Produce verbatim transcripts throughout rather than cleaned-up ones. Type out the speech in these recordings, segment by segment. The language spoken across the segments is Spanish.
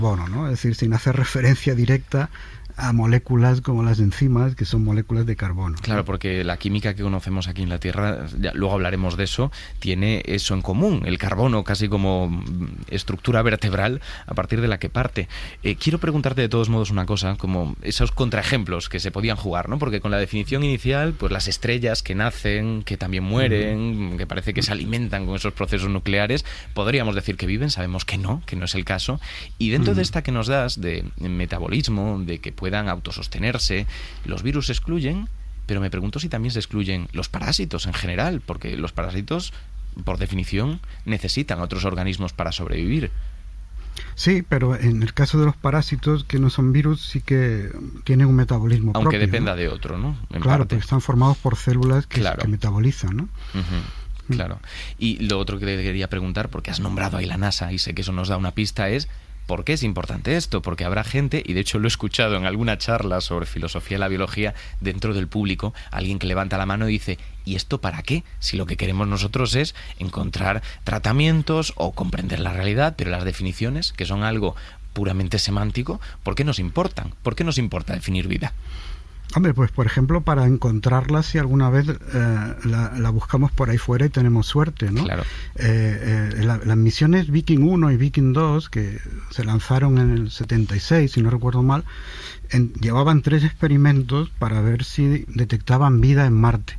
carbono, ¿no? Es decir, sin hacer referencia directa a moléculas como las enzimas, que son moléculas de carbono. Claro, porque la química que conocemos aquí en la Tierra, ya, luego hablaremos de eso, tiene eso en común, el carbono casi como estructura vertebral a partir de la que parte. Eh, quiero preguntarte de todos modos una cosa, como esos contraejemplos que se podían jugar, ¿no? Porque con la definición inicial, pues las estrellas que nacen, que también mueren, uh-huh. que parece que se alimentan con esos procesos nucleares, podríamos decir que viven, sabemos que no, que no es el caso. Y dentro uh-huh. de esta que nos das, de metabolismo, de que puedan autosostenerse, los virus se excluyen, pero me pregunto si también se excluyen los parásitos en general, porque los parásitos, por definición, necesitan otros organismos para sobrevivir. Sí, pero en el caso de los parásitos, que no son virus, sí que tienen un metabolismo Aunque propio, dependa ¿no? de otro, ¿no? En claro, parte. porque están formados por células que, claro. que metabolizan, ¿no? Uh-huh. Claro. Y lo otro que te quería preguntar, porque has nombrado ahí la NASA y sé que eso nos da una pista, es ¿por qué es importante esto? Porque habrá gente, y de hecho lo he escuchado en alguna charla sobre filosofía de la biología dentro del público, alguien que levanta la mano y dice, ¿y esto para qué? Si lo que queremos nosotros es encontrar tratamientos o comprender la realidad, pero las definiciones, que son algo puramente semántico, ¿por qué nos importan? ¿Por qué nos importa definir vida? Hombre, pues por ejemplo, para encontrarla si alguna vez eh, la, la buscamos por ahí fuera y tenemos suerte, ¿no? Claro. Eh, eh, la, las misiones Viking uno y Viking dos, que se lanzaron en el setenta y seis, si no recuerdo mal, en, llevaban tres experimentos para ver si detectaban vida en Marte.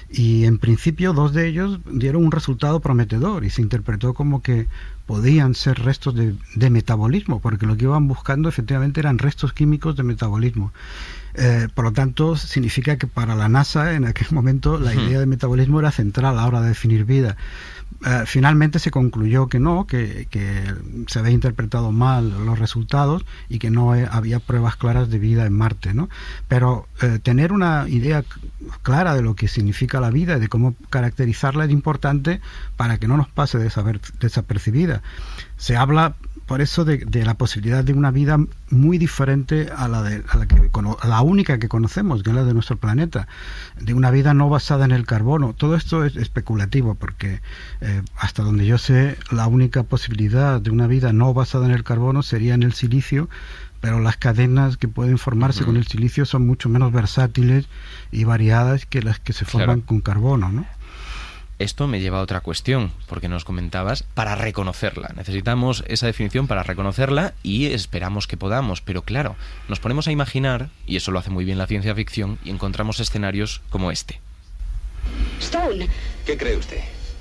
Y en principio dos de ellos dieron un resultado prometedor y se interpretó como que podían ser restos de, de metabolismo, porque lo que iban buscando efectivamente eran restos químicos de metabolismo. Eh, por lo tanto, significa que para la NASA en aquel momento la idea de metabolismo era central a la hora de definir vida. Eh, finalmente se concluyó que no, que, que se había interpretado mal los resultados y que no eh, había pruebas claras de vida en Marte, ¿no? Pero eh, tener una idea clara de lo que significa la vida y de cómo caracterizarla es importante para que no nos pase desaper, desapercibida. Se habla por eso de, de la posibilidad de una vida muy diferente a la de a la, que, a la única que conocemos, que es la de nuestro planeta, de una vida no basada en el carbono. Todo esto es especulativo porque eh, hasta donde yo sé, la única posibilidad de una vida no basada en el carbono sería en el silicio, pero las cadenas que pueden formarse uh-huh. con el silicio son mucho menos versátiles y variadas que las que se forman claro. con carbono, ¿no? Esto me lleva a otra cuestión, porque nos comentabas, para reconocerla. Necesitamos esa definición para reconocerla y esperamos que podamos. Pero claro, nos ponemos a imaginar, y eso lo hace muy bien la ciencia ficción, y encontramos escenarios como este. Stone. ¿Qué cree usted?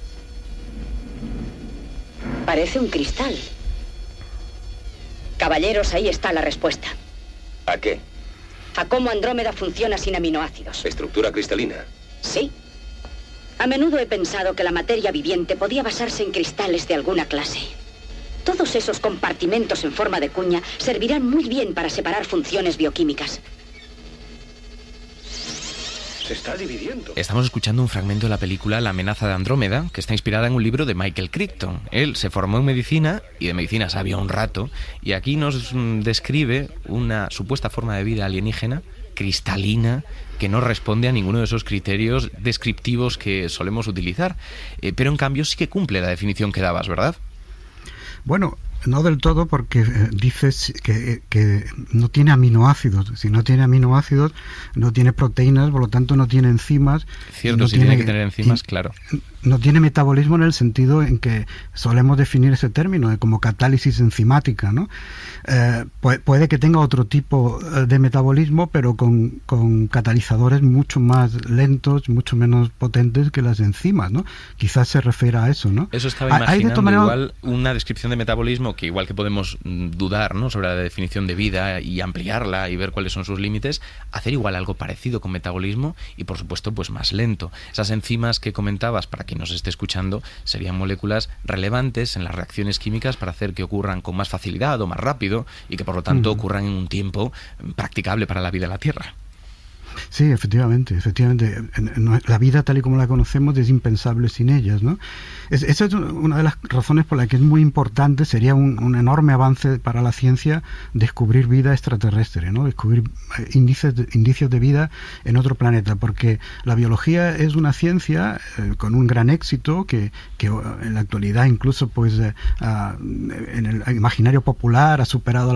Parece un cristal. Caballeros, ahí está la respuesta. ¿A qué? A cómo Andrómeda funciona sin aminoácidos. ¿Estructura cristalina? Sí. A menudo he pensado que la materia viviente podía basarse en cristales de alguna clase. Todos esos compartimentos en forma de cuña servirán muy bien para separar funciones bioquímicas. Se está dividiendo. Estamos escuchando un fragmento de la película La amenaza de Andrómeda, que está inspirada en un libro de Michael Crichton. Él se formó en medicina, y de medicina sabía un rato, y aquí nos describe una supuesta forma de vida alienígena, cristalina, que no responde a ninguno de esos criterios descriptivos que solemos utilizar. Eh, pero en cambio sí que cumple la definición que dabas, ¿verdad? Bueno, no del todo, porque eh, dices que, que no tiene aminoácidos. Si no tiene aminoácidos, no tiene proteínas, por lo tanto no tiene enzimas. Cierto, no si tiene, tiene que tener enzimas, tiene, claro. No tiene metabolismo en el sentido en que solemos definir ese término de como catálisis enzimática, ¿no? Eh, puede, puede que tenga otro tipo de metabolismo, pero con, con catalizadores mucho más lentos, mucho menos potentes que las enzimas, ¿no? Quizás se refiera a eso, ¿no? Eso estaba imaginando. Hay de manera... igual una descripción de metabolismo que igual que podemos dudar, ¿no?, sobre la definición de vida y ampliarla y ver cuáles son sus límites, hacer igual algo parecido con metabolismo y por supuesto pues más lento. Esas enzimas que comentabas, para quien nos esté escuchando, serían moléculas relevantes en las reacciones químicas para hacer que ocurran con más facilidad o más rápido y que por lo tanto uh-huh. ocurran en un tiempo practicable para la vida en la Tierra. Sí, efectivamente, efectivamente. La vida tal y como la conocemos es impensable sin ellas, ¿no? Es, esa es una de las razones por las que es muy importante, sería un, un enorme avance para la ciencia descubrir vida extraterrestre, ¿no? Descubrir índices de, indicios de vida en otro planeta, porque la biología es una ciencia eh, con un gran éxito que, que en la actualidad incluso pues eh, uh, en el imaginario popular ha superado